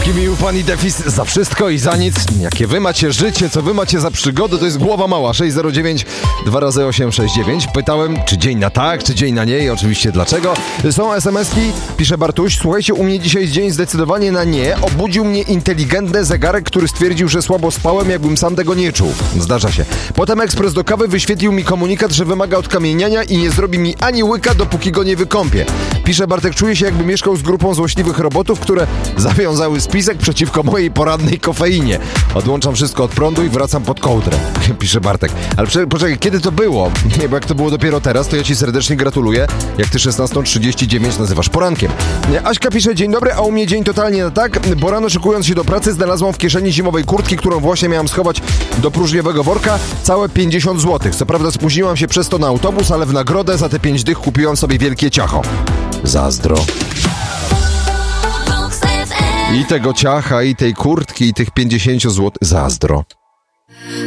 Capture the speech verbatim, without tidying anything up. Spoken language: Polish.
Give me you pan i defis za wszystko i za nic. Jakie wy macie życie, co wy macie za przygody, to jest głowa mała. sześć zero dziewięć dwa razy osiem sześć dziewięć. Pytałem, czy dzień na tak, czy dzień na nie i oczywiście dlaczego. Są es em eski, pisze Bartuś. Słuchajcie, u mnie dzisiaj jest dzień zdecydowanie na nie. Obudził mnie inteligentny zegarek, który stwierdził, że słabo spałem, jakbym sam tego nie czuł. Zdarza się. Potem ekspres do kawy wyświetlił mi komunikat, że wymaga odkamieniania i nie zrobi mi ani łyka, dopóki go nie wykąpię. Pisze Bartek, czuję się, jakby mieszkał z grupą złośliwych robotów, które zawiązały spisek przeciwko mojej porannej kofeinie. Odłączam wszystko od prądu i wracam pod kołdrę. Pisze Bartek. Ale prze- poczekaj, kiedy to było? Nie, bo jak to było dopiero teraz, to ja ci serdecznie gratuluję, jak ty szesnasta trzydzieści dziewięć nazywasz porankiem. Aśka pisze, dzień dobry, a u mnie dzień totalnie na tak, bo rano szykując się do pracy znalazłam w kieszeni zimowej kurtki, którą właśnie miałam schować do próżniowego worka, całe pięćdziesiąt złotych. Co prawda spóźniłam się przez to na autobus, ale w nagrodę za te pięć dych kupiłam sobie wielkie ciacho. Zazdro. I tego ciacha, i tej kurtki, i tych pięćdziesiąt złotych. Zazdro.